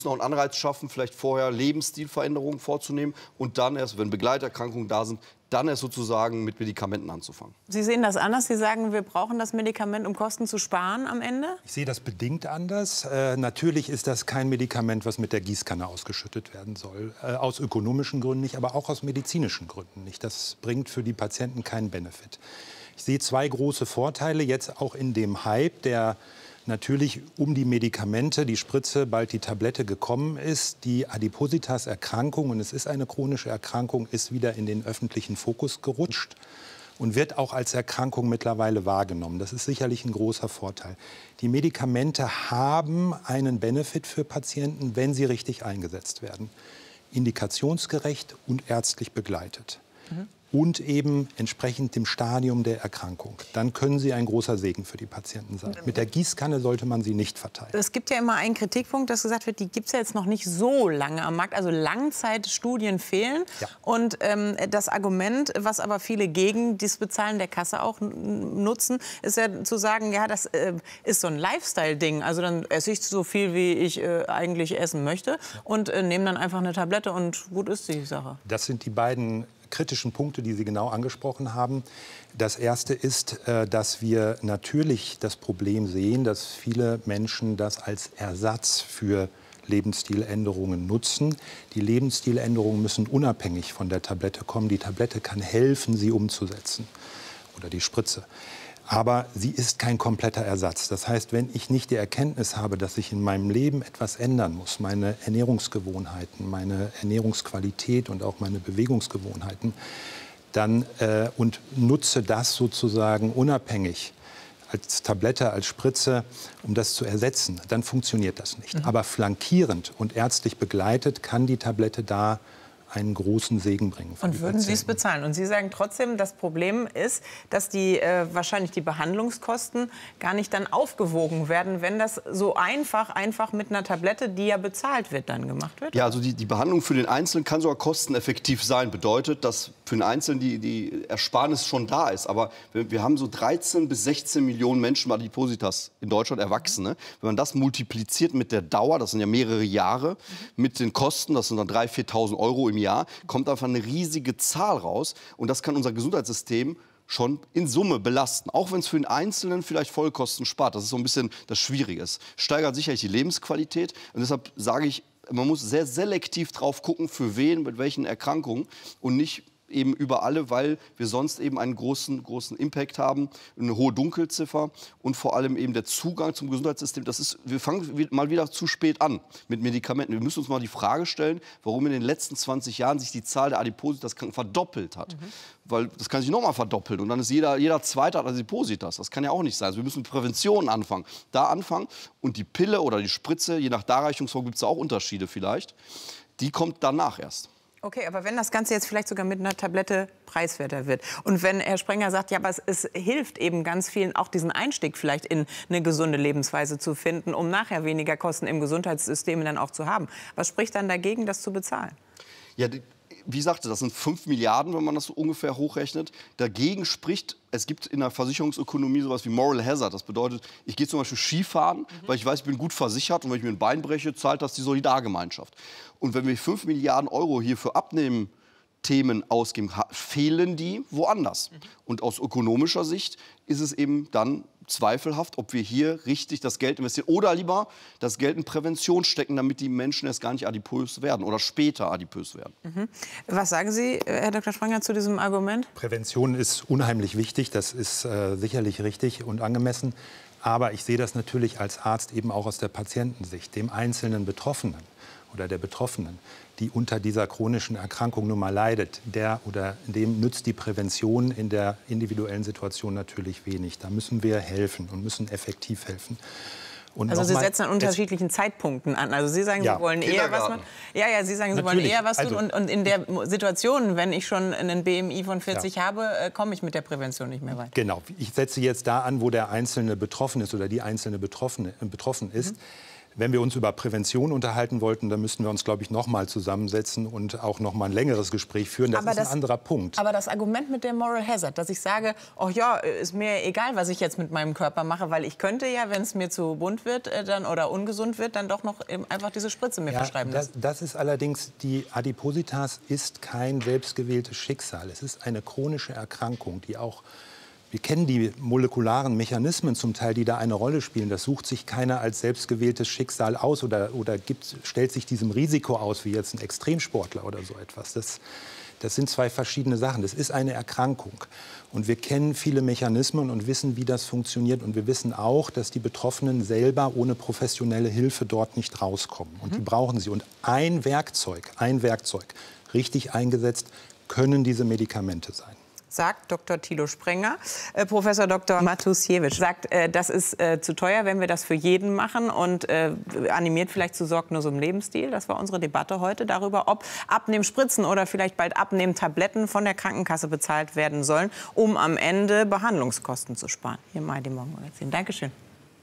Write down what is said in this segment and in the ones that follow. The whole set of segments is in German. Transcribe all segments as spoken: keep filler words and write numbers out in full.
noch einen Anreiz schaffen, vielleicht vorher Lebensstilveränderungen vorzunehmen und dann erst, wenn Begleiterkrankungen da sind, dann erst sozusagen mit Medikamenten anzufangen. Sie sehen das anders. Sie sagen, wir brauchen das Medikament, um Kosten zu sparen am Ende? Ich sehe das bedingt anders. Äh, natürlich ist das kein Medikament, was mit der Gießkanne ausgeschüttet werden soll. Äh, aus ökonomischen Gründen nicht, aber auch aus medizinischen Gründen nicht. Das bringt für die Patienten keinen Benefit. Ich sehe zwei große Vorteile jetzt auch in dem Hype, der natürlich um die Medikamente, die Spritze, bald die Tablette gekommen ist. Die Adipositas-Erkrankung, und es ist eine chronische Erkrankung, ist wieder in den öffentlichen Fokus gerutscht und wird auch als Erkrankung mittlerweile wahrgenommen. Das ist sicherlich ein großer Vorteil. Die Medikamente haben einen Benefit für Patienten, wenn sie richtig eingesetzt werden. Indikationsgerecht und ärztlich begleitet. Mhm. Und eben entsprechend dem Stadium der Erkrankung. Dann können sie ein großer Segen für die Patienten sein. Mit der Gießkanne sollte man sie nicht verteilen. Es gibt ja immer einen Kritikpunkt, dass gesagt wird, die gibt es ja jetzt noch nicht so lange am Markt. Also Langzeitstudien fehlen. Ja. Und ähm, das Argument, was aber viele gegen das Bezahlen der Kasse auch nutzen, ist ja zu sagen, ja, das äh, ist so ein Lifestyle-Ding. Also dann esse ich so viel, wie ich äh, eigentlich essen möchte. Ja. Und äh, nehme dann einfach eine Tablette und gut ist die Sache. Das sind die beiden kritischen Punkte, die Sie genau angesprochen haben. Das erste ist, dass wir natürlich das Problem sehen, dass viele Menschen das als Ersatz für Lebensstiländerungen nutzen. Die Lebensstiländerungen müssen unabhängig von der Tablette kommen. Die Tablette kann helfen, sie umzusetzen, oder die Spritze. Aber sie ist kein kompletter Ersatz. Das heißt, wenn ich nicht die Erkenntnis habe, dass ich in meinem Leben etwas ändern muss, meine Ernährungsgewohnheiten, meine Ernährungsqualität und auch meine Bewegungsgewohnheiten, dann äh, und nutze das sozusagen unabhängig als Tablette, als Spritze, um das zu ersetzen, dann funktioniert das nicht. Mhm. Aber flankierend und ärztlich begleitet kann die Tablette da einen großen Segen bringen. Und würden Sie es bezahlen? Und Sie sagen trotzdem, das Problem ist, dass die, äh, wahrscheinlich die Behandlungskosten gar nicht dann aufgewogen werden, wenn das so einfach, einfach mit einer Tablette, die ja bezahlt wird, dann gemacht wird? Ja, also die, die Behandlung für den Einzelnen kann sogar kosteneffektiv sein. Bedeutet, dass für den Einzelnen die, die Ersparnis schon da ist. Aber wir, wir haben so dreizehn bis sechzehn Millionen Menschen mit Adipositas in Deutschland, Erwachsene. Wenn man das multipliziert mit der Dauer, das sind ja mehrere Jahre, mit den Kosten, das sind dann dreitausend, viertausend Euro im Jahr, kommt einfach eine riesige Zahl raus. Und das kann unser Gesundheitssystem schon in Summe belasten. Auch wenn es für den Einzelnen vielleicht Vollkosten spart. Das ist so ein bisschen das Schwierige. Es steigert sicherlich die Lebensqualität. Und deshalb sage ich, man muss sehr selektiv drauf gucken, für wen, mit welchen Erkrankungen und nicht eben über alle, weil wir sonst eben einen großen, großen Impact haben, eine hohe Dunkelziffer und vor allem eben der Zugang zum Gesundheitssystem. Das ist, wir fangen mal wieder zu spät an mit Medikamenten. Wir müssen uns mal die Frage stellen, warum in den letzten zwanzig Jahren sich die Zahl der Adipositas-Kranken verdoppelt hat. Mhm. Weil das kann sich noch mal verdoppeln und dann ist jeder, jeder Zweite hat Adipositas. Das kann ja auch nicht sein. Also wir müssen mit Prävention anfangen. Da anfangen und die Pille oder die Spritze, je nach Darreichungsform gibt es auch Unterschiede vielleicht, die kommt danach erst. Okay, aber wenn das Ganze jetzt vielleicht sogar mit einer Tablette preiswerter wird und wenn Herr Sprenger sagt, ja, aber es, es hilft eben ganz vielen, auch diesen Einstieg vielleicht in eine gesunde Lebensweise zu finden, um nachher weniger Kosten im Gesundheitssystem dann auch zu haben. Was spricht dann dagegen, das zu bezahlen? Ja, die, wie gesagt, das sind fünf Milliarden, wenn man das so ungefähr hochrechnet. Dagegen spricht, es gibt in der Versicherungsökonomie sowas wie Moral Hazard. Das bedeutet, ich gehe zum Beispiel Skifahren, mhm. weil ich weiß, ich bin gut versichert und wenn ich mir ein Bein breche, zahlt das die Solidargemeinschaft. Und wenn wir fünf Milliarden Euro hier für Abnehmen-Themen ausgeben, fehlen die woanders. Mhm. Und aus ökonomischer Sicht ist es eben dann zweifelhaft, ob wir hier richtig das Geld investieren oder lieber das Geld in Prävention stecken, damit die Menschen erst gar nicht adipös werden oder später adipös werden. Mhm. Was sagen Sie, Herr Doktor Sprenger, zu diesem Argument? Prävention ist unheimlich wichtig, das ist äh, sicherlich richtig und angemessen. Aber ich sehe das natürlich als Arzt eben auch aus der Patientensicht, dem einzelnen Betroffenen oder der Betroffenen, die unter dieser chronischen Erkrankung nun mal leidet, der oder dem nützt die Prävention in der individuellen Situation natürlich wenig. Da müssen wir helfen und müssen effektiv helfen. Und also Sie mal, setzen an unterschiedlichen Zeitpunkten an. Also Sie sagen, ja, Sie wollen eher was tun. Ja, ja, Sie sagen, Sie wollen eher was tun. Also, und, und in der Situation, wenn ich schon einen B M I von vierzig ja. habe, äh, komme ich mit der Prävention nicht mehr weiter. Genau. Ich setze jetzt da an, wo der Einzelne betroffen ist oder die Einzelne Betroffene, äh, betroffen ist. Mhm. Wenn wir uns über Prävention unterhalten wollten, dann müssten wir uns, glaube ich, noch mal zusammensetzen und auch noch mal ein längeres Gespräch führen. Das aber ist das, ein anderer Punkt. Aber das Argument mit dem Moral Hazard, dass ich sage, oh ja, ist mir egal, was ich jetzt mit meinem Körper mache, weil ich könnte ja, wenn es mir zu bunt wird äh, dann, oder ungesund wird, dann doch noch eben einfach diese Spritze mir ja, verschreiben lassen. Das, das ist allerdings, die Adipositas ist kein selbstgewähltes Schicksal. Es ist eine chronische Erkrankung, die auch... Wir kennen die molekularen Mechanismen zum Teil, die da eine Rolle spielen. Das sucht sich keiner als selbstgewähltes Schicksal aus oder, oder gibt, stellt sich diesem Risiko aus, wie jetzt ein Extremsportler oder so etwas. Das, das sind zwei verschiedene Sachen. Das ist eine Erkrankung. Und wir kennen viele Mechanismen und wissen, wie das funktioniert. Und wir wissen auch, dass die Betroffenen selber ohne professionelle Hilfe dort nicht rauskommen. Und die brauchen sie. Und ein Werkzeug, ein Werkzeug, richtig eingesetzt, können diese Medikamente sein. Sagt Doktor Thilo Sprenger. Äh, Professor Doktor Matusiewicz sagt, äh, das ist äh, zu teuer, wenn wir das für jeden machen und äh, animiert vielleicht zu sorglosem Lebensstil. Das war unsere Debatte heute darüber, ob Abnehmspritzen oder vielleicht bald Abnehmtabletten von der Krankenkasse bezahlt werden sollen, um am Ende Behandlungskosten zu sparen. Hier mal die Morgenmagazin. Dankeschön.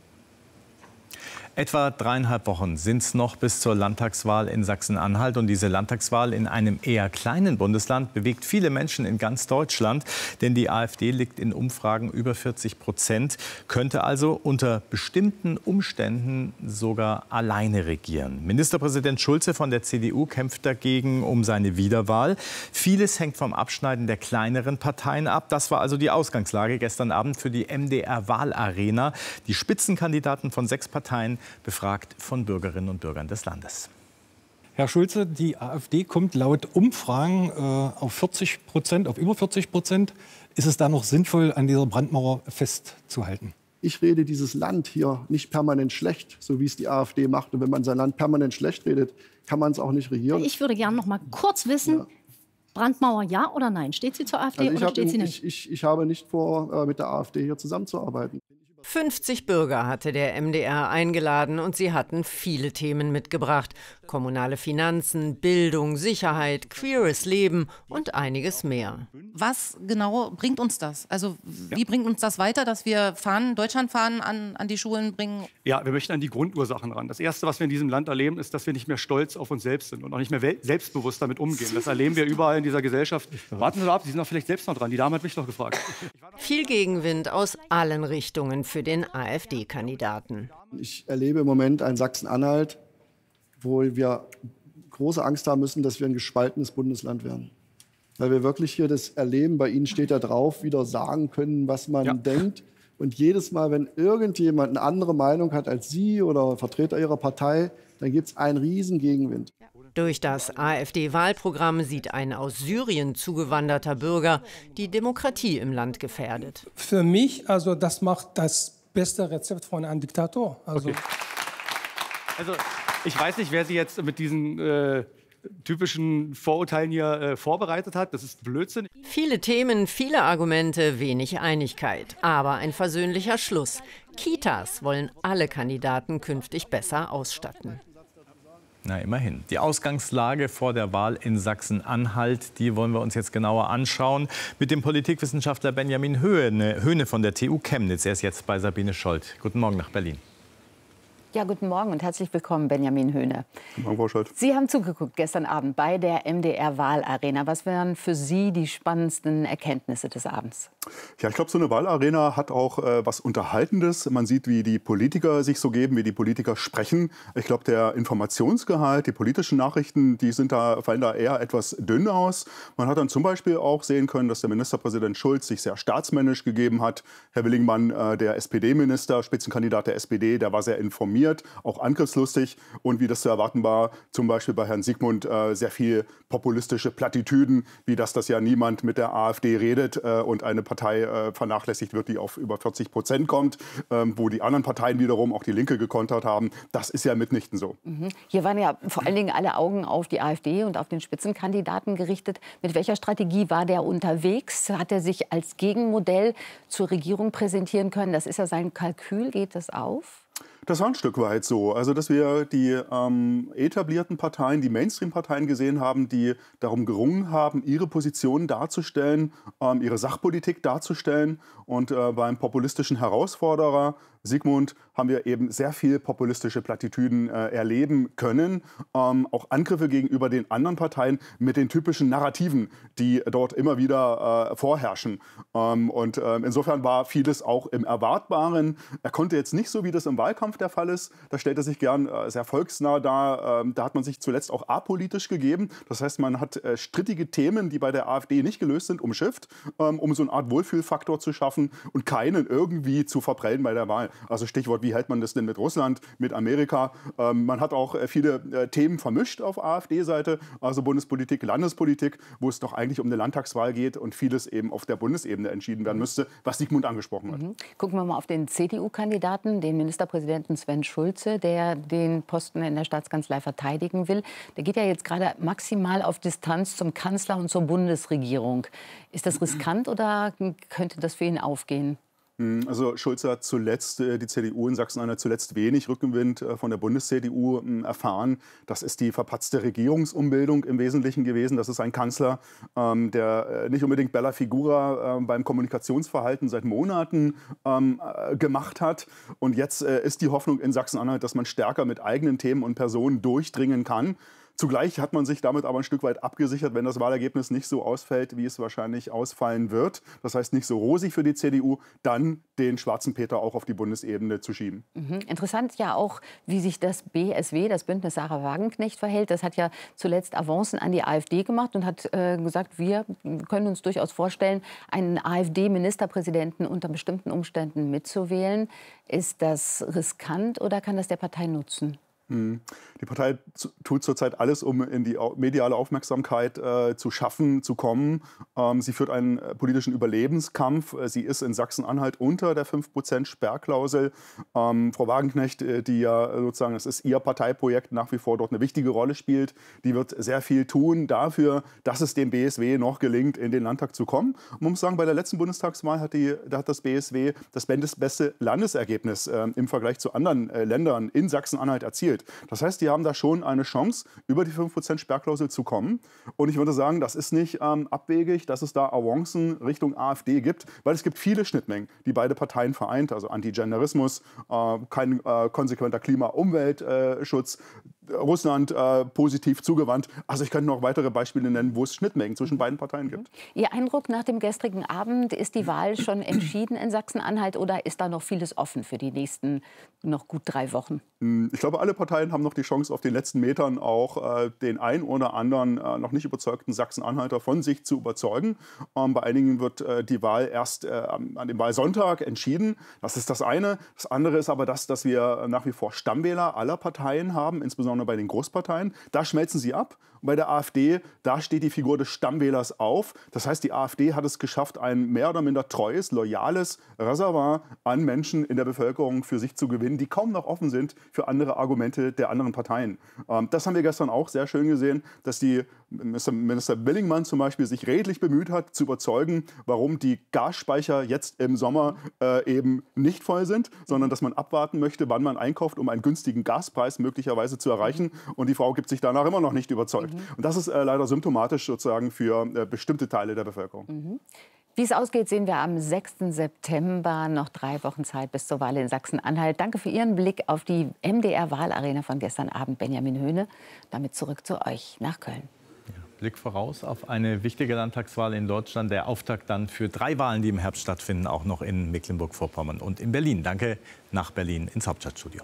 Etwa dreieinhalb Wochen sind es noch bis zur Landtagswahl in Sachsen-Anhalt. Und diese Landtagswahl in einem eher kleinen Bundesland bewegt viele Menschen in ganz Deutschland. Denn die AfD liegt in Umfragen über vierzig Prozent, könnte also unter bestimmten Umständen sogar alleine regieren. Ministerpräsident Schulze von der C D U kämpft dagegen um seine Wiederwahl. Vieles hängt vom Abschneiden der kleineren Parteien ab. Das war also die Ausgangslage gestern Abend für die M D R-Wahlarena. Die Spitzenkandidaten von sechs Parteien befragt von Bürgerinnen und Bürgern des Landes. Herr Schulze, die AfD kommt laut Umfragen äh, auf vierzig Prozent, auf über vierzig Prozent. Ist es da noch sinnvoll, an dieser Brandmauer festzuhalten? Ich rede dieses Land hier nicht permanent schlecht, so wie es die AfD macht. Und wenn man sein Land permanent schlecht redet, kann man es auch nicht regieren. Ich würde gerne noch mal kurz wissen, ja. Brandmauer ja oder nein? Steht sie zur AfD also oder hab, steht sie nicht? Ich, ich, ich habe nicht vor, äh, mit der AfD hier zusammenzuarbeiten. fünfzig Bürger hatte der M D R eingeladen und sie hatten viele Themen mitgebracht. Kommunale Finanzen, Bildung, Sicherheit, queeres Leben und einiges mehr. Was genau bringt uns das? Also wie ja. bringt uns das weiter, dass wir Fahnen, Deutschlandfahnen an, an die Schulen bringen? Ja, wir möchten an die Grundursachen ran. Das Erste, was wir in diesem Land erleben, ist, dass wir nicht mehr stolz auf uns selbst sind und auch nicht mehr selbstbewusst damit umgehen. Das erleben wir überall in dieser Gesellschaft. Warten Sie ab, Sie sind doch vielleicht selbst noch dran. Die Dame hat mich doch gefragt. Viel Gegenwind aus allen Richtungen für den AfD-Kandidaten. Ich erlebe im Moment ein Sachsen-Anhalt, wo wir große Angst haben müssen, dass wir ein gespaltenes Bundesland werden. Weil wir wirklich hier das erleben, bei Ihnen steht da drauf, wieder sagen können, was man ja. denkt. Und jedes Mal, wenn irgendjemand eine andere Meinung hat als Sie oder Vertreter Ihrer Partei, dann gibt es einen riesen Gegenwind. Durch das AfD-Wahlprogramm sieht ein aus Syrien zugewanderter Bürger die Demokratie im Land gefährdet. Für mich, also das macht das beste Rezept von einem Diktator. Also, okay. also ich weiß nicht, wer Sie jetzt mit diesen äh, typischen Vorurteilen hier äh, vorbereitet hat. Das ist Blödsinn. Viele Themen, viele Argumente, wenig Einigkeit. Aber ein versöhnlicher Schluss. Kitas wollen alle Kandidaten künftig besser ausstatten. Na, immerhin. Die Ausgangslage vor der Wahl in Sachsen-Anhalt, die wollen wir uns jetzt genauer anschauen. Mit dem Politikwissenschaftler Benjamin Höhne, Höhne von der T U Chemnitz. Er ist jetzt bei Sabine Scholz. Guten Morgen nach Berlin. Ja, guten Morgen und herzlich willkommen, Benjamin Höhne. Guten Morgen, Frau Scholz. Sie haben zugeguckt gestern Abend bei der M D R-Wahlarena. Was wären für Sie die spannendsten Erkenntnisse des Abends? Ja, ich glaube, so eine Wahlarena hat auch äh, was Unterhaltendes. Man sieht, wie die Politiker sich so geben, wie die Politiker sprechen. Ich glaube, der Informationsgehalt, die politischen Nachrichten, die sind da, fallen da eher etwas dünn aus. Man hat dann zum Beispiel auch sehen können, dass der Ministerpräsident Schulz sich sehr staatsmännisch gegeben hat. Herr Willingmann, äh, der S P D-Minister, Spitzenkandidat der S P D, der war sehr informiert, auch angriffslustig und wie das zu erwarten war, zum Beispiel bei Herrn Siegmund äh, sehr viel populistische Plattitüden, wie das, dass ja niemand mit der AfD redet äh, und eine Partei äh, vernachlässigt wird, die auf über vierzig Prozent kommt, ähm, wo die anderen Parteien wiederum, auch die Linke, gekontert haben. Das ist ja mitnichten so. Mhm. Hier waren ja vor allen Dingen alle Augen auf die AfD und auf den Spitzenkandidaten gerichtet. Mit welcher Strategie war der unterwegs? Hat er sich als Gegenmodell zur Regierung präsentieren können? Das ist ja sein Kalkül. Geht das auf? Das war ein Stück weit so. Also, dass wir die ähm, etablierten Parteien, die Mainstream-Parteien gesehen haben, die darum gerungen haben, ihre Positionen darzustellen, ähm, ihre Sachpolitik darzustellen. Und äh, beim populistischen Herausforderer Sigmund haben wir eben sehr viel populistische Plattitüden äh, erleben können. Ähm, auch Angriffe gegenüber den anderen Parteien mit den typischen Narrativen, die dort immer wieder äh, vorherrschen. Ähm, und äh, insofern war vieles auch im Erwartbaren. Er konnte jetzt nicht so, wie das im Wahlkampf der Fall ist. Da stellt er sich gern äh, sehr volksnah dar. Ähm, da hat man sich zuletzt auch apolitisch gegeben. Das heißt, man hat äh, strittige Themen, die bei der AfD nicht gelöst sind, umschifft, ähm, um so eine Art Wohlfühlfaktor zu schaffen und keinen irgendwie zu verprellen bei der Wahl. Also Stichwort, wie hält man das denn mit Russland, mit Amerika? Ähm, man hat auch äh, viele äh, Themen vermischt auf AfD-Seite, also Bundespolitik, Landespolitik, wo es doch eigentlich um eine Landtagswahl geht und vieles eben auf der Bundesebene entschieden werden müsste, was Sigmund angesprochen hat. Mhm. Gucken wir mal auf den C D U-Kandidaten, den Ministerpräsidenten Sven Schulze, der den Posten in der Staatskanzlei verteidigen will. Der geht ja jetzt gerade maximal auf Distanz zum Kanzler und zur Bundesregierung. Ist das riskant oder könnte das für ihn aufgehen? Also Schulze hat zuletzt, die C D U in Sachsen-Anhalt zuletzt wenig Rückenwind von der Bundes-C D U erfahren. Das ist die verpatzte Regierungsumbildung im Wesentlichen gewesen. Das ist ein Kanzler, der nicht unbedingt Bella Figura beim Kommunikationsverhalten seit Monaten gemacht hat. Und jetzt ist die Hoffnung in Sachsen-Anhalt, dass man stärker mit eigenen Themen und Personen durchdringen kann. Zugleich hat man sich damit aber ein Stück weit abgesichert, wenn das Wahlergebnis nicht so ausfällt, wie es wahrscheinlich ausfallen wird. Das heißt, nicht so rosig für die C D U, dann den schwarzen Peter auch auf die Bundesebene zu schieben. Mhm. Interessant ja auch, wie sich das B S W, das Bündnis Sarah Wagenknecht, verhält. Das hat ja zuletzt Avancen an die AfD gemacht und hat äh, gesagt, wir können uns durchaus vorstellen, einen AfD-Ministerpräsidenten unter bestimmten Umständen mitzuwählen. Ist das riskant oder kann das der Partei nutzen? Die Partei tut zurzeit alles, um in die mediale Aufmerksamkeit äh, zu schaffen, zu kommen. Ähm, sie führt einen politischen Überlebenskampf. Sie ist in Sachsen-Anhalt unter der fünf Prozent Sperrklausel. Ähm, Frau Wagenknecht, die ja sozusagen, das ist ihr Parteiprojekt, nach wie vor dort eine wichtige Rolle spielt, die wird sehr viel tun dafür, dass es dem B S W noch gelingt, in den Landtag zu kommen. Und man muss sagen, bei der letzten Bundestagswahl hat, die, da hat das B S W das beste Landesergebnis äh, im Vergleich zu anderen äh, Ländern in Sachsen-Anhalt erzielt. Das heißt, die haben da schon eine Chance, über die fünf Prozent Sperrklausel zu kommen. Und ich würde sagen, das ist nicht ähm, abwegig, dass es da Avancen Richtung AfD gibt, weil es gibt viele Schnittmengen, die beide Parteien vereint. Also Antigenderismus, äh, kein äh, konsequenter Klima-Umweltschutz, äh, Russland äh, positiv zugewandt. Also ich könnte noch weitere Beispiele nennen, wo es Schnittmengen zwischen beiden Parteien gibt. Ihr Eindruck nach dem gestrigen Abend, ist die Wahl schon entschieden in Sachsen-Anhalt oder ist da noch vieles offen für die nächsten noch gut drei Wochen? Ich glaube, alle Parteien haben noch die Chance, auf den letzten Metern auch äh, den ein oder anderen äh, noch nicht überzeugten Sachsen-Anhalter von sich zu überzeugen. Ähm, bei einigen wird äh, die Wahl erst äh, an dem Wahlsonntag entschieden. Das ist das eine. Das andere ist aber das, dass wir nach wie vor Stammwähler aller Parteien haben, insbesondere bei den Großparteien. Da schmelzen sie ab. Und bei der AfD, da steht die Figur des Stammwählers auf. Das heißt, die AfD hat es geschafft, ein mehr oder minder treues, loyales Reservoir an Menschen in der Bevölkerung für sich zu gewinnen, die kaum noch offen sind für andere Argumente der anderen Parteien. Ähm, das haben wir gestern auch sehr schön gesehen, dass die Minister Billingmann zum Beispiel sich redlich bemüht hat, zu überzeugen, warum die Gasspeicher jetzt im Sommer äh, eben nicht voll sind, sondern dass man abwarten möchte, wann man einkauft, um einen günstigen Gaspreis möglicherweise zu erreichen. Und die Frau gibt sich danach immer noch nicht überzeugt. Mhm. Und das ist äh, leider symptomatisch sozusagen für äh, bestimmte Teile der Bevölkerung. Mhm. Wie es ausgeht, sehen wir am sechsten September. Noch drei Wochen Zeit bis zur Wahl in Sachsen-Anhalt. Danke für Ihren Blick auf die M D R-Wahlarena von gestern Abend, Benjamin Höhne. Damit zurück zu euch nach Köln. Blick voraus auf eine wichtige Landtagswahl in Deutschland. Der Auftakt dann für drei Wahlen, die im Herbst stattfinden, auch noch in Mecklenburg-Vorpommern und in Berlin. Danke nach Berlin ins Hauptstadtstudio.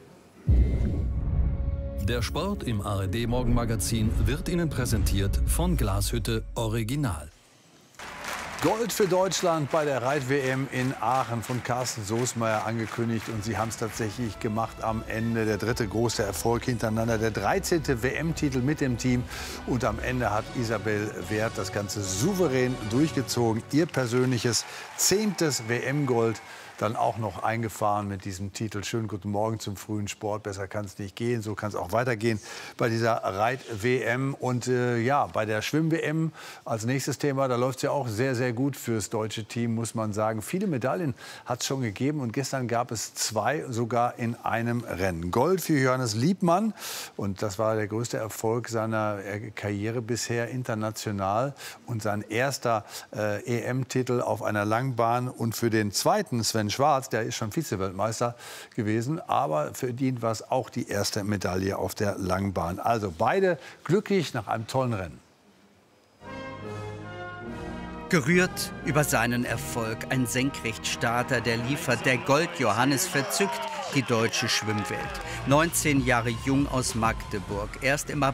Der Sport im A R D-Morgenmagazin wird Ihnen präsentiert von Glashütte Original. Gold für Deutschland bei der Reit-W M in Aachen, von Carsten Soßmeier angekündigt. Und sie haben es tatsächlich gemacht am Ende. Der dritte große Erfolg hintereinander. Der dreizehnte W M-Titel mit dem Team. Und am Ende hat Isabel Wert das Ganze souverän durchgezogen. Ihr persönliches zehntes W M-Gold dann auch noch eingefahren mit diesem Titel Schönen guten Morgen zum frühen Sport. Besser kann es nicht gehen. So kann es auch weitergehen bei dieser Reit-W M. Und äh, ja, bei der Schwimm-W M als nächstes Thema, da läuft es ja auch sehr, sehr gut fürs deutsche Team, muss man sagen. Viele Medaillen hat es schon gegeben und gestern gab es zwei sogar in einem Rennen. Gold für Johannes Liebmann und das war der größte Erfolg seiner Karriere bisher international und sein erster äh, E M-Titel auf einer Langbahn. Und für den zweiten, Sven Schwarz, der ist schon Vize-Weltmeister gewesen, aber für ihn war es auch die erste Medaille auf der Langbahn. Also beide glücklich nach einem tollen Rennen. Gerührt über seinen Erfolg, ein Senkrechtstarter, der liefert, der Gold-Johannes verzückt die deutsche Schwimmwelt. neunzehn Jahre jung aus Magdeburg, erst im April